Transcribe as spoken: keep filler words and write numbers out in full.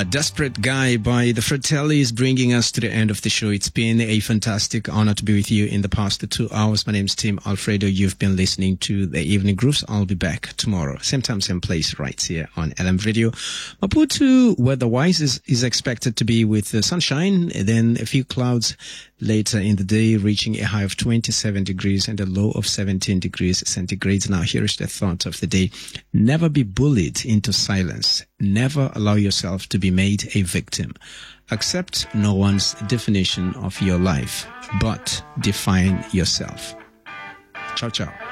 A Desperate Guy by the Fratellis, bringing us to the end of the show. It's been a fantastic honor to be with you in the past two hours. My name is Tim Alfredo. You've been listening to the Evening Grooves. I'll be back tomorrow, same time, same place, right here on L M Radio. Maputo, weather-wise, is, is expected to be with the sunshine, then a few clouds later in the day, reaching a high of twenty-seven degrees and a low of seventeen degrees centigrade. Now, here is the thought of the day. Never be bullied into silence. Never allow yourself to be made a victim. Accept no one's definition of your life, but define yourself. Ciao, ciao.